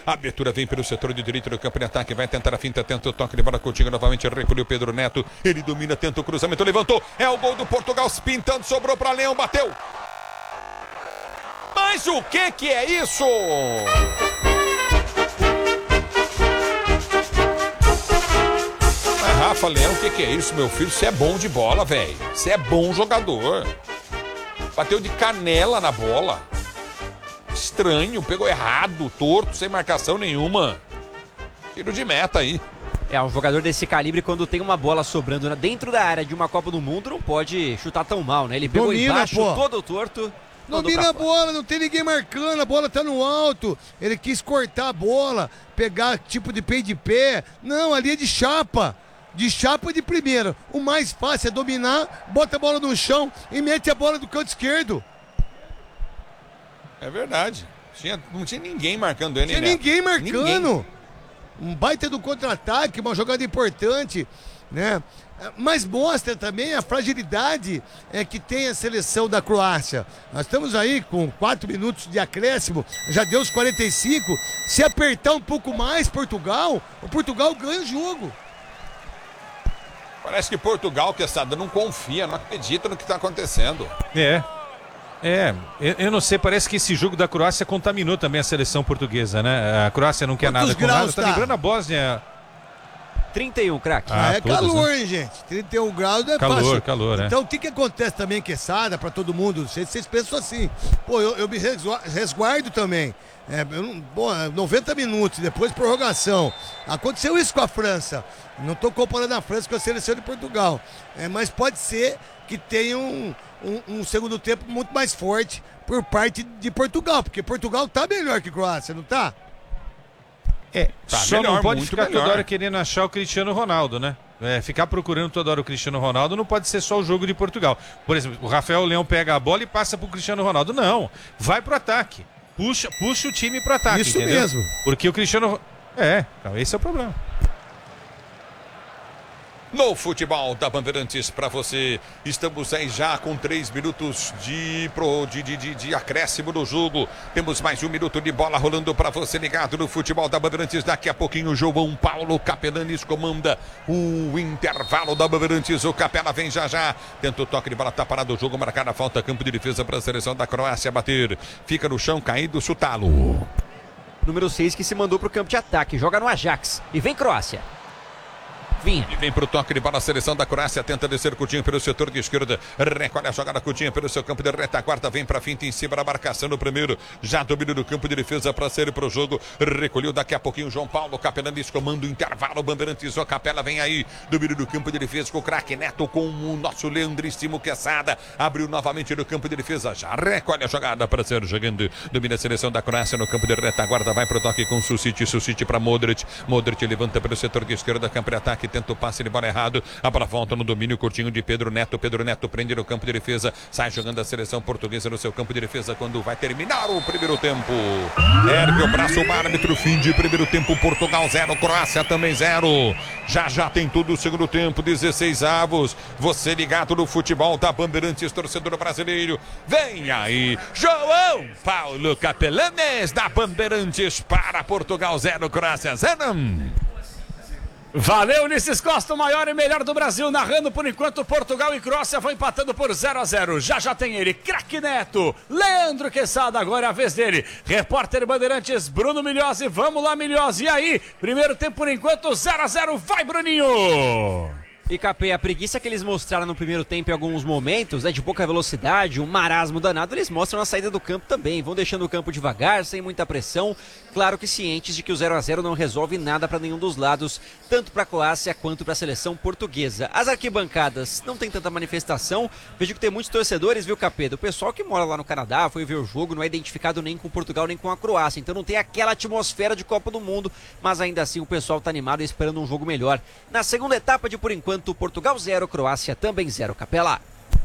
A abertura vem pelo setor de direito do campo de ataque. Vai tentar a finta, tenta o toque de bola. Coutinho novamente recolheu Pedro Neto. Ele domina, tenta o cruzamento, levantou. É o gol do Portugal, pintando, sobrou para Leão, bateu. Mas o que é isso? Rafa Leão, o que é isso, meu filho? Você é bom de bola, velho. Você é bom jogador. Bateu de canela na bola. Estranho, pegou errado, torto, sem marcação nenhuma. Tiro de meta aí. Um jogador desse calibre, quando tem uma bola sobrando dentro da área de uma Copa do Mundo, não pode chutar tão mal, né? Ele pegou embaixo, todo torto. Domina a bola, não tem ninguém marcando, a bola tá no alto. Ele quis cortar a bola, pegar tipo de pé. Não, ali é de chapa. De chapa de primeira. O mais fácil é dominar, bota a bola no chão e mete a bola do canto esquerdo. É verdade. Não tinha ninguém marcando ele, né? Não tinha ninguém marcando. Ninguém. Um baita do contra-ataque, uma jogada importante, né? Mas mostra também a fragilidade que tem a seleção da Croácia. Nós estamos aí com 4 minutos de acréscimo, já deu os 45. Se apertar um pouco mais o Portugal ganha o jogo. Parece que Portugal, Quesada, não confia, não acredita no que está acontecendo. Eu não sei, parece que esse jogo da Croácia contaminou também a seleção portuguesa, né? A Croácia não quer nada com nada, tá lembrando a Bósnia. 31, craque. É todos, calor, né? Hein, gente? 31 graus não é fácil. Calor, então, o que acontece também, Quesada, pra todo mundo? Vocês pensam assim. Pô, eu me resguardo também. 90 minutos, depois prorrogação. Aconteceu isso com a França. Não tô comparando a França com a seleção de Portugal. Mas pode ser que tenha um segundo tempo muito mais forte por parte de Portugal, porque Portugal tá melhor que a Croácia, não tá? Tá só melhor, não pode ficar melhor. Toda hora querendo achar o Cristiano Ronaldo, né? Ficar procurando toda hora o Cristiano Ronaldo não pode ser só o jogo de Portugal. Por exemplo, o Rafael Leão pega a bola e passa pro Cristiano Ronaldo. Não, vai pro ataque. Puxa o time pro ataque, isso entendeu? Mesmo. Porque o Cristiano... esse é o problema. No futebol da Bandeirantes para você, estamos aí já com 3 minutos de acréscimo no jogo. Temos mais 1 minuto de bola rolando para você ligado no futebol da Bandeirantes. Daqui a pouquinho João Paulo Capelanes comanda o intervalo da Bandeirantes. O Capela vem já. Tenta o toque de bola, tá parado o jogo, marcada a falta, campo de defesa para a seleção da Croácia bater. Fica no chão, caído, chutá-lo. Número 6 que se mandou pro campo de ataque, joga no Ajax. E vem Croácia. E vem pro toque de bola a seleção da Croácia, tenta descer Coutinho pelo setor de esquerda, recolhe a jogada Coutinho pelo seu campo de retaguarda, vem pra finta em cima da marcação no primeiro, já domínio do campo de defesa para sair pro jogo, recolheu daqui a pouquinho João Paulo Capelanes, comando o intervalo, Bandeirantes, o Capela vem aí, domínio do campo de defesa com o craque Neto, com o nosso Leandríssimo Quesada, abriu novamente no campo de defesa, já recolhe a jogada para ser jogando, domina a seleção da Croácia no campo de retaguarda, vai pro toque com Susic para Modric levanta pelo setor de esquerda, campo de ataque, tenta o passe de bola errado, a bola volta no domínio curtinho de Pedro Neto prende no campo de defesa, sai jogando a seleção portuguesa no seu campo de defesa quando vai terminar o primeiro tempo. Ergue o braço o árbitro, fim de primeiro tempo, Portugal 0, Croácia também 0. Já tem tudo o segundo tempo, 16 avos. Você ligado no futebol da Bandeirantes, torcedor brasileiro. Vem aí, João Paulo Capelanes da Bandeirantes para Portugal 0, Croácia 0. Valeu, Ulisses Costa, o maior e melhor do Brasil, narrando por enquanto. Portugal e Croácia vão empatando por 0-0. Já tem ele, craque Neto, Leandro Quesada, agora é a vez dele. Repórter Bandeirantes, Bruno Milhozzi. Vamos lá, Milhozzi. E aí, primeiro tempo por enquanto, 0-0. Vai, Bruninho! E Capê, a preguiça que eles mostraram no primeiro tempo em alguns momentos, de pouca velocidade, um marasmo danado, eles mostram na saída do campo também. Vão deixando o campo devagar, sem muita pressão. Claro que cientes de que o 0-0 não resolve nada para nenhum dos lados, tanto para a Croácia quanto para a seleção portuguesa. As arquibancadas não tem tanta manifestação. Vejo que tem muitos torcedores, viu, Capê? Do pessoal que mora lá no Canadá, foi ver o jogo, não é identificado nem com Portugal nem com a Croácia. Então não tem aquela atmosfera de Copa do Mundo, mas ainda assim o pessoal tá animado e esperando um jogo melhor. Na segunda etapa de por enquanto, Portugal 0, Croácia também 0, Capela.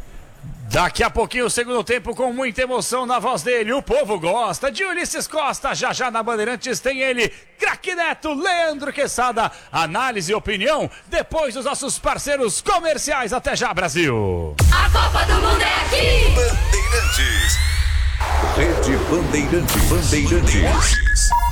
Daqui a pouquinho o segundo tempo com muita emoção na voz dele. O povo gosta de Ulisses Costa. Já na Bandeirantes tem ele, craque Neto, Leandro Quesada. Análise e opinião depois dos nossos parceiros comerciais. Até já, Brasil. A Copa do Mundo é aqui. Bandeirantes. Rede Bandeirantes.